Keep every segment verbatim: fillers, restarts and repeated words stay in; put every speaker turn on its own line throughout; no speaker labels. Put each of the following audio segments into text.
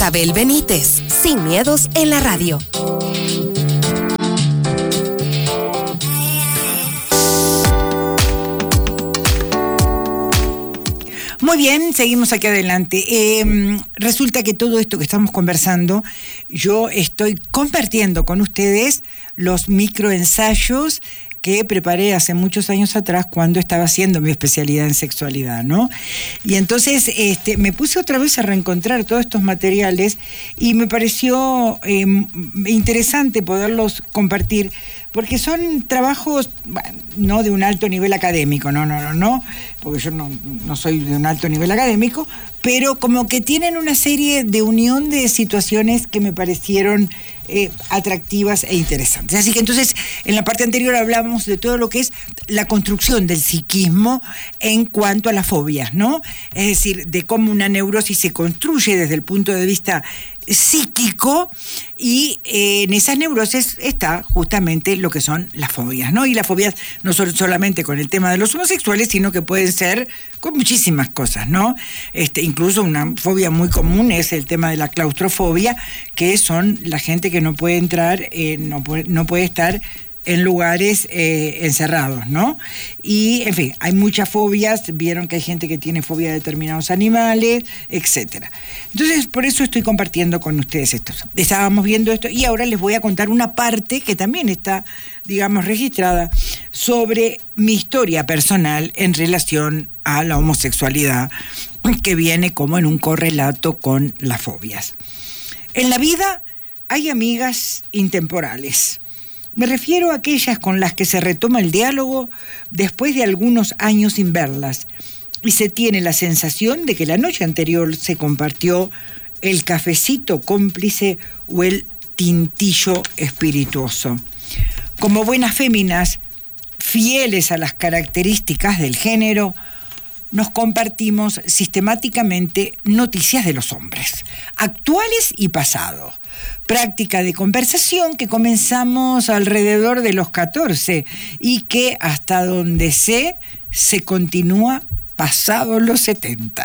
Isabel Benítez, Sin Miedos en la Radio.
Muy bien, seguimos aquí adelante. Eh, resulta que todo esto que estamos conversando, yo estoy compartiendo con ustedes los microensayos que preparé hace muchos años atrás cuando estaba haciendo mi especialidad en sexualidad, ¿no? Y entonces este, me puse otra vez a reencontrar todos estos materiales y me pareció eh, interesante poderlos compartir, porque son trabajos, bueno, no de un alto nivel académico, no, no, no, no, porque yo no, no soy de un alto nivel académico, pero como que tienen una serie de unión de situaciones que me parecieron eh, atractivas e interesantes. Así que entonces, en la parte anterior hablamos de todo lo que es la construcción del psiquismo en cuanto a las fobias, ¿no? Es decir, de cómo una neurosis se construye desde el punto de vista psíquico, y eh, en esas neurosis está justamente lo que son las fobias, ¿no? Y las fobias no son solamente con el tema de los homosexuales, sino que pueden ser con muchísimas cosas, ¿no? Este, incluso una fobia muy común es el tema de la claustrofobia, que son la gente que no puede entrar, eh, no puede, no puede estar en lugares eh, encerrados, ¿no? Y, en fin, hay muchas fobias, vieron que hay gente que tiene fobia de determinados animales, etcétera. Entonces, por eso estoy compartiendo con ustedes esto. Estábamos viendo esto y ahora les voy a contar una parte que también está, digamos, registrada sobre mi historia personal en relación a la homosexualidad, que viene como en un correlato con las fobias. En la vida hay amigas intemporales. Me refiero a aquellas con las que se retoma el diálogo después de algunos años sin verlas y se tiene la sensación de que la noche anterior se compartió el cafecito cómplice o el tintillo espirituoso. Como buenas féminas, fieles a las características del género, nos compartimos sistemáticamente noticias de los hombres, actuales y pasados. Práctica de conversación que comenzamos alrededor de los catorce y que hasta donde sé se continúa pasados los setenta.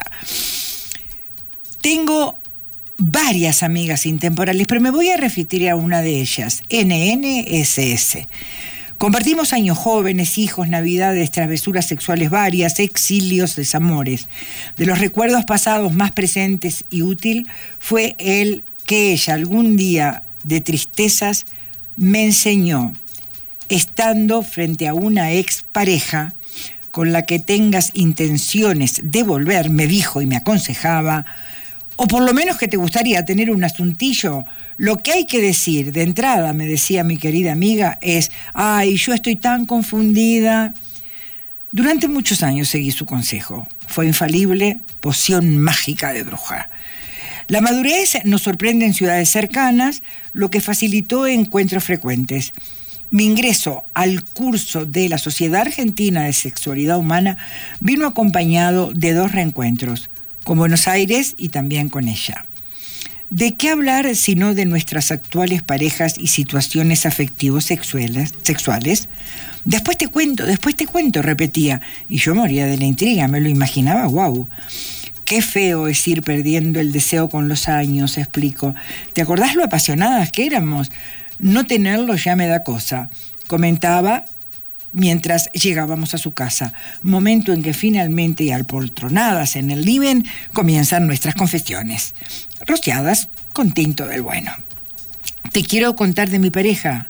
Tengo varias amigas intemporales, pero me voy a referir a una de ellas, N N S S. Compartimos años jóvenes, hijos, navidades, travesuras sexuales varias, exilios, desamores. De los recuerdos pasados más presentes y útil fue el que ella algún día de tristezas me enseñó, estando frente a una expareja con la que tengas intenciones de volver, me dijo y me aconsejaba, o por lo menos que te gustaría tener un asuntillo, lo que hay que decir de entrada, me decía mi querida amiga, es, ay, yo estoy tan confundida. Durante muchos años seguí su consejo. Fue infalible, poción mágica de bruja. La madurez nos sorprende en ciudades cercanas, lo que facilitó encuentros frecuentes. Mi ingreso al curso de la Sociedad Argentina de Sexualidad Humana vino acompañado de dos reencuentros, con Buenos Aires y también con ella. ¿De qué hablar sino de nuestras actuales parejas y situaciones afectivos sexuales? sexuales? Después te cuento, después te cuento, repetía, y yo moría de la intriga, me lo imaginaba, guau. Qué feo es ir perdiendo el deseo con los años, explico. ¿Te acordás lo apasionadas que éramos? No tenerlo ya me da cosa, comentaba mientras llegábamos a su casa, momento en que finalmente y apoltronadas en el living comienzan nuestras confesiones, rociadas con tinto del bueno. Te quiero contar de mi pareja,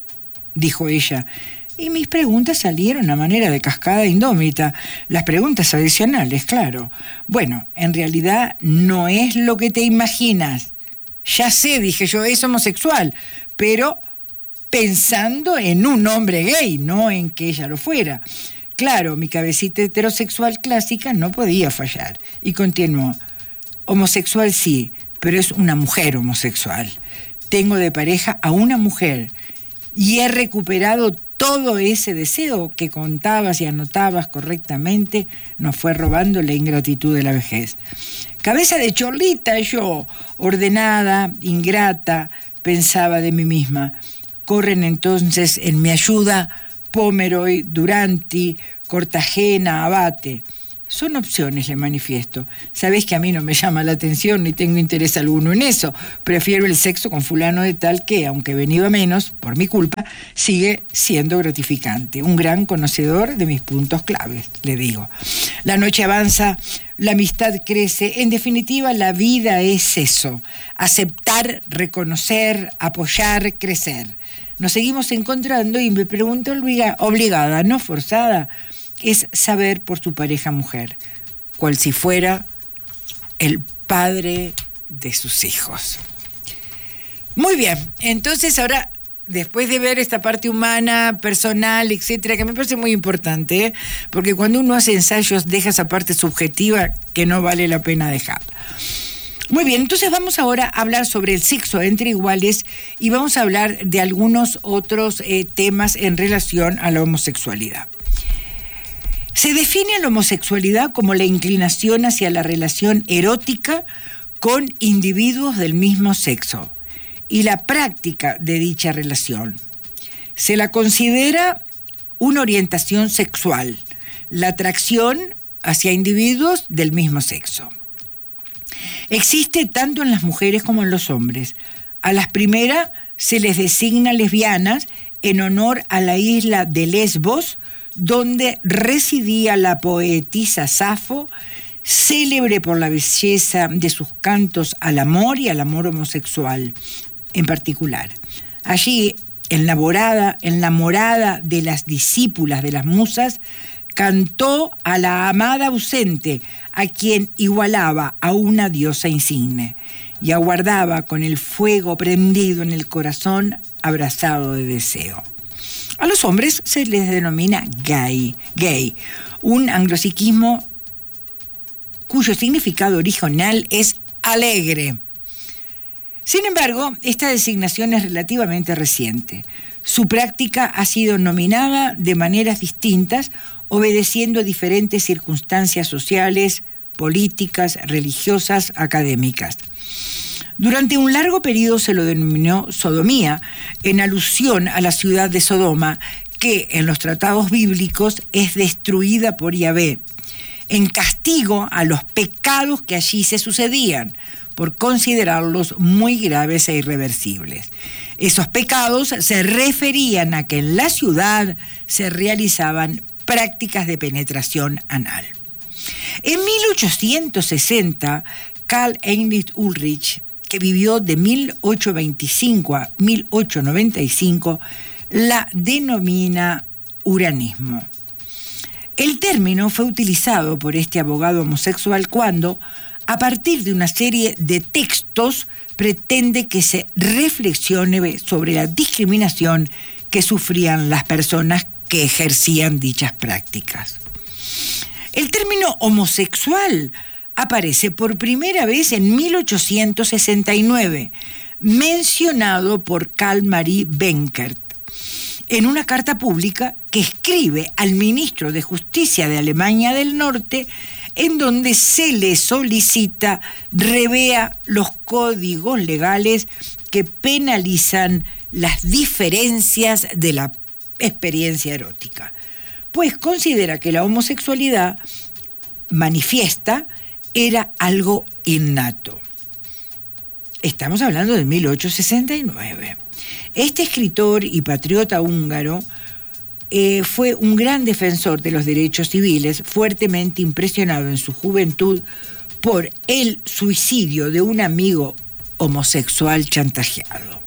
dijo ella, y mis preguntas salieron a manera de cascada indómita, las preguntas adicionales, claro. Bueno, en realidad no es lo que te imaginas. Ya sé, dije yo, es homosexual, pero pensando en un hombre gay, no en que ella lo fuera. Claro, mi cabecita heterosexual clásica no podía fallar. Y continuó, homosexual sí, pero es una mujer homosexual. Tengo de pareja a una mujer y he recuperado todo ese deseo que contabas y anotabas correctamente, nos fue robando la ingratitud de la vejez. Cabeza de chorlita yo, ordenada, ingrata, pensaba de mí misma. Corren entonces en mi ayuda Pomeroy, Duranti, Cortagena, Abate. Son opciones, le manifiesto. Sabés que a mí no me llama la atención ni tengo interés alguno en eso. Prefiero el sexo con fulano de tal que, aunque venido a menos, por mi culpa, sigue siendo gratificante. Un gran conocedor de mis puntos claves, le digo. La noche avanza, la amistad crece. En definitiva, la vida es eso. Aceptar, reconocer, apoyar, crecer. Nos seguimos encontrando y me pregunto obligada, no forzada, es saber por su pareja mujer, cual si fuera el padre de sus hijos. Muy bien, entonces ahora, después de ver esta parte humana, personal, etcétera, que me parece muy importante, ¿eh? Porque cuando uno hace ensayos deja esa parte subjetiva que no vale la pena dejar. Muy bien, entonces vamos ahora a hablar sobre el sexo entre iguales y vamos a hablar de algunos otros eh, temas en relación a la homosexualidad. Se define a la homosexualidad como la inclinación hacia la relación erótica con individuos del mismo sexo y la práctica de dicha relación. Se la considera una orientación sexual, la atracción hacia individuos del mismo sexo. Existe tanto en las mujeres como en los hombres. A las primeras se les designa lesbianas en honor a la isla de Lesbos, donde residía la poetisa Safo, célebre por la belleza de sus cantos al amor y al amor homosexual en particular. Allí, enamorada, enamorada de las discípulas de las musas, cantó a la amada ausente, a quien igualaba a una diosa insigne, y aguardaba con el fuego prendido en el corazón, abrazado de deseo. A los hombres se les denomina gay, gay, un anglosiquismo cuyo significado original es alegre. Sin embargo, esta designación es relativamente reciente. Su práctica ha sido nominada de maneras distintas, obedeciendo a diferentes circunstancias sociales, políticas, religiosas, académicas. Durante un largo periodo se lo denominó sodomía, en alusión a la ciudad de Sodoma, que en los tratados bíblicos es destruida por Yahvé, en castigo a los pecados que allí se sucedían, por considerarlos muy graves e irreversibles. Esos pecados se referían a que en la ciudad se realizaban prácticas de penetración anal. En mil ochocientos sesenta, Karl Heinrich Ulrich, que vivió de mil ochocientos veinticinco a mil ochocientos noventa y cinco, la denomina uranismo. El término fue utilizado por este abogado homosexual cuando, a partir de una serie de textos, pretende que se reflexione sobre la discriminación que sufrían las personas que ejercían dichas prácticas. El término homosexual aparece por primera vez en mil ochocientos sesenta y nueve, mencionado por Karl Marie Benkert, en una carta pública que escribe al ministro de Justicia de Alemania del Norte, en donde se le solicita revea los códigos legales que penalizan las diferencias de la experiencia erótica, pues considera que la homosexualidad manifiesta era algo innato. Estamos hablando de mil ochocientos sesenta y nueve. Este escritor y patriota húngaro eh, fue un gran defensor de los derechos civiles, fuertemente impresionado en su juventud por el suicidio de un amigo homosexual chantajeado.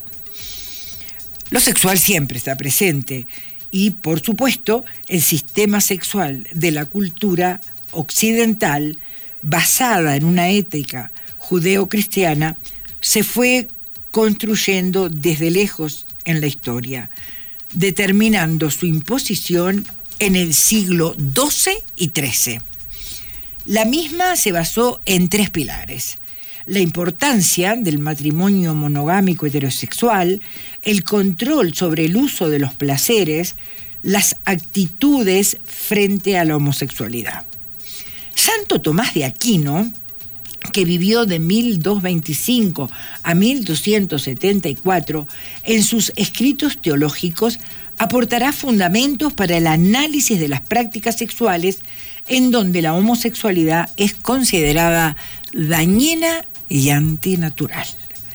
Lo sexual siempre está presente y, por supuesto, el sistema sexual de la cultura occidental, basada en una ética judeo-cristiana, se fue construyendo desde lejos en la historia, determinando su imposición en el siglo doce y trece. La misma se basó en tres pilares: la importancia del matrimonio monogámico heterosexual, el control sobre el uso de los placeres, las actitudes frente a la homosexualidad. Santo Tomás de Aquino, que vivió de mil doscientos veinticinco a mil doscientos setenta y cuatro, en sus escritos teológicos aportará fundamentos para el análisis de las prácticas sexuales en donde la homosexualidad es considerada dañina y antinatural.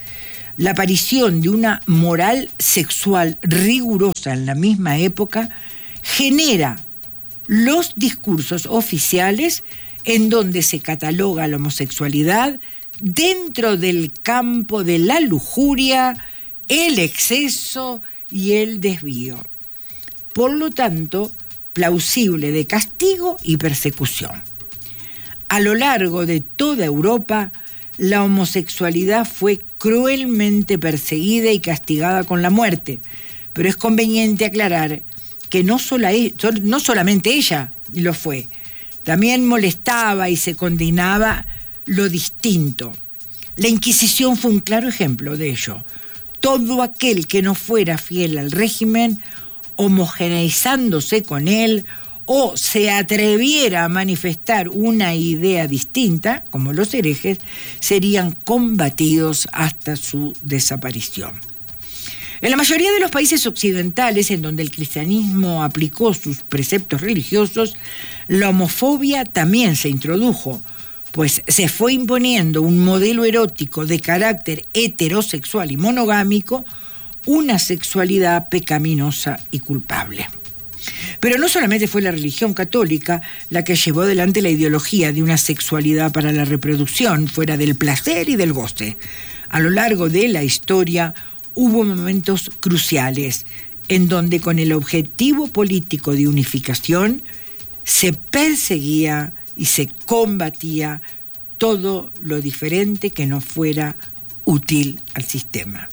La aparición de una moral sexual rigurosa en la misma época genera los discursos oficiales en donde se cataloga la homosexualidad dentro del campo de la lujuria, el exceso y el desvío. Por lo tanto, plausible de castigo y persecución. A lo largo de toda Europa, la homosexualidad fue cruelmente perseguida y castigada con la muerte, pero es conveniente aclarar que no, sola, no solamente ella lo fue, también molestaba y se condenaba lo distinto. La Inquisición fue un claro ejemplo de ello. Todo aquel que no fuera fiel al régimen, homogeneizándose con él, o se atreviera a manifestar una idea distinta, como los herejes, serían combatidos hasta su desaparición. En la mayoría de los países occidentales, en donde el cristianismo aplicó sus preceptos religiosos, la homofobia también se introdujo, pues se fue imponiendo un modelo erótico de carácter heterosexual y monogámico, una sexualidad pecaminosa y culpable. Pero no solamente fue la religión católica la que llevó adelante la ideología de una sexualidad para la reproducción fuera del placer y del goce. A lo largo de la historia hubo momentos cruciales en donde con el objetivo político de unificación se perseguía y se combatía todo lo diferente que no fuera útil al sistema.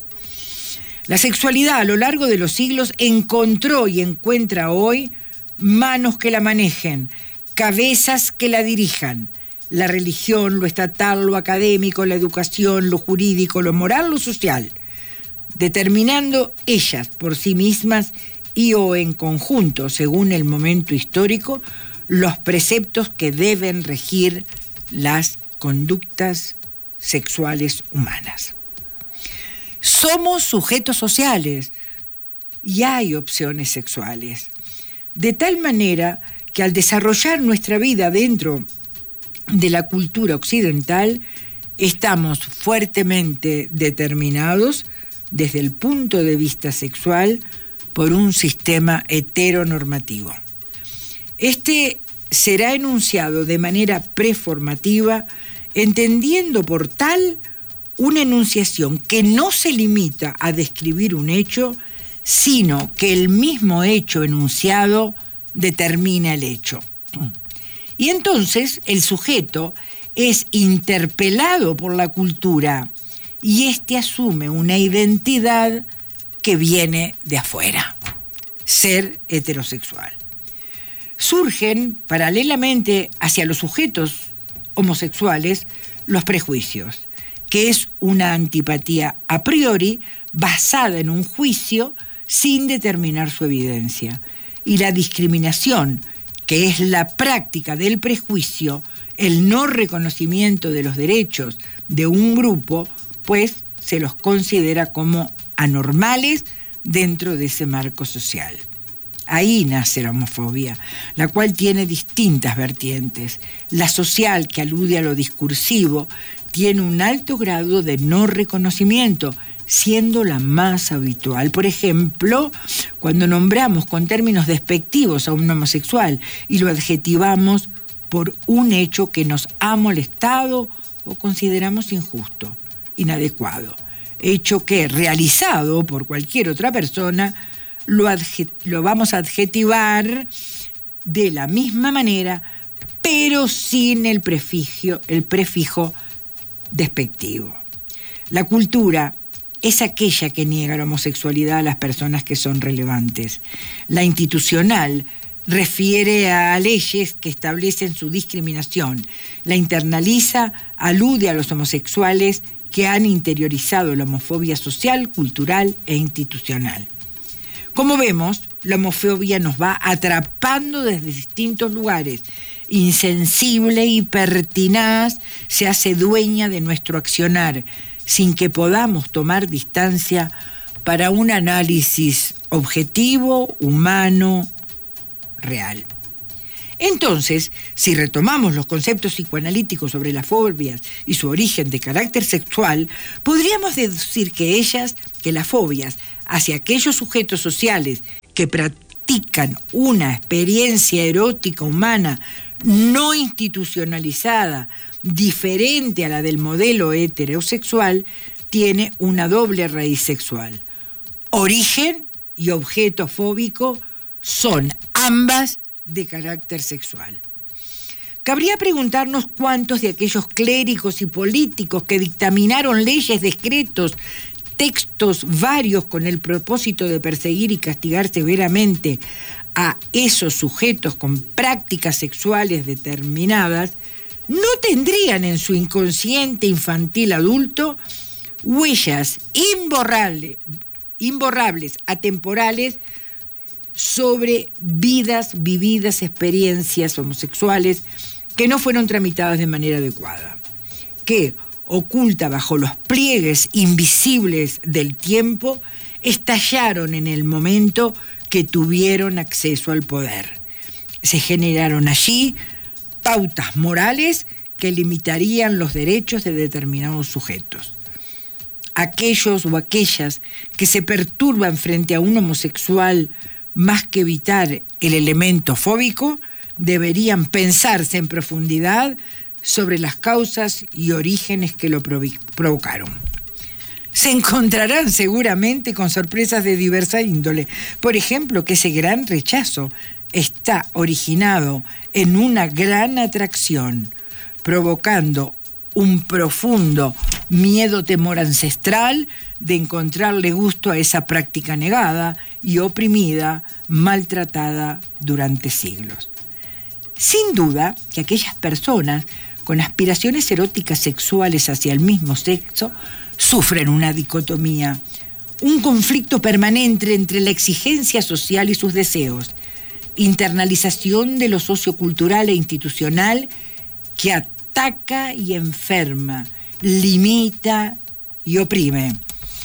La sexualidad a lo largo de los siglos encontró y encuentra hoy manos que la manejen, cabezas que la dirijan. La religión, lo estatal, lo académico, la educación, lo jurídico, lo moral, lo social, determinando ellas por sí mismas y o en conjunto, según el momento histórico, los preceptos que deben regir las conductas sexuales humanas. Somos sujetos sociales y hay opciones sexuales, de tal manera que al desarrollar nuestra vida dentro de la cultura occidental, estamos fuertemente determinados desde el punto de vista sexual por un sistema heteronormativo. Este será enunciado de manera preformativa, entendiendo por tal una enunciación que no se limita a describir un hecho, sino que el mismo hecho enunciado determina el hecho. Y entonces el sujeto es interpelado por la cultura y éste asume una identidad que viene de afuera, ser heterosexual. Surgen paralelamente hacia los sujetos homosexuales los prejuicios, que es una antipatía a priori basada en un juicio sin determinar su evidencia, y la discriminación, que es la práctica del prejuicio, el no reconocimiento de los derechos de un grupo, pues se los considera como anormales dentro de ese marco social. Ahí nace la homofobia, la cual tiene distintas vertientes. La social, que alude a lo discursivo, tiene un alto grado de no reconocimiento, siendo la más habitual. Por ejemplo, cuando nombramos con términos despectivos a un homosexual y lo adjetivamos por un hecho que nos ha molestado o consideramos injusto, inadecuado. Hecho que, realizado por cualquier otra persona, lo, adje- lo vamos a adjetivar de la misma manera, pero sin el prefijo, el prefijo despectivo. La cultura es aquella que niega la homosexualidad a las personas que son relevantes. La institucional refiere a leyes que establecen su discriminación. La internaliza alude a los homosexuales que han interiorizado la homofobia social, cultural e institucional. Como vemos, la homofobia nos va atrapando desde distintos lugares. Insensible y pertinaz, se hace dueña de nuestro accionar, sin que podamos tomar distancia para un análisis objetivo, humano, real. Entonces, si retomamos los conceptos psicoanalíticos sobre las fobias y su origen de carácter sexual, podríamos deducir que ellas, que las fobias hacia aquellos sujetos sociales que practican una experiencia erótica humana no institucionalizada, diferente a la del modelo heterosexual, tiene una doble raíz sexual. Origen y objeto fóbico son ambas de carácter sexual. Cabría preguntarnos cuántos de aquellos clérigos y políticos que dictaminaron leyes, decretos, textos varios con el propósito de perseguir y castigar severamente a esos sujetos con prácticas sexuales determinadas, no tendrían en su inconsciente infantil adulto huellas imborrables, imborrables, atemporales, sobre vidas vividas, experiencias homosexuales que no fueron tramitadas de manera adecuada, que, oculta bajo los pliegues invisibles del tiempo, estallaron en el momento que tuvieron acceso al poder. Se generaron allí pautas morales que limitarían los derechos de determinados sujetos. Aquellos o aquellas que se perturban frente a un homosexual, más que evitar el elemento fóbico, deberían pensarse en profundidad sobre las causas y orígenes que lo provocaron. Se encontrarán seguramente con sorpresas de diversa índole. Por ejemplo, que ese gran rechazo está originado en una gran atracción, provocando un profundo miedo, temor ancestral de encontrarle gusto a esa práctica negada y oprimida, maltratada durante siglos. Sin duda que aquellas personas con aspiraciones eróticas sexuales hacia el mismo sexo sufren una dicotomía, un conflicto permanente entre la exigencia social y sus deseos, internalización de lo sociocultural e institucional que ataca y enferma, limita y oprime.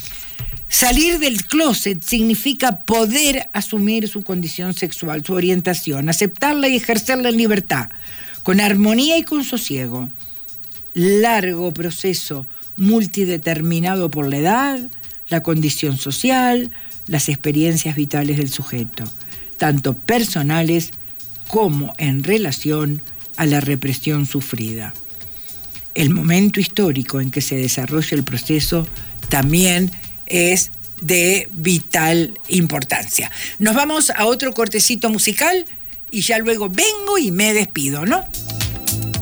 Salir del closet significa poder asumir su condición sexual, su orientación, aceptarla y ejercerla en libertad, con armonía y con sosiego. Largo proceso multideterminado por la edad, la condición social, las experiencias vitales del sujeto, tanto personales como en relación a la represión sufrida. El momento histórico en que se desarrolla el proceso también es de vital importancia. Nos vamos a otro cortecito musical y ya luego vengo y me despido, ¿no?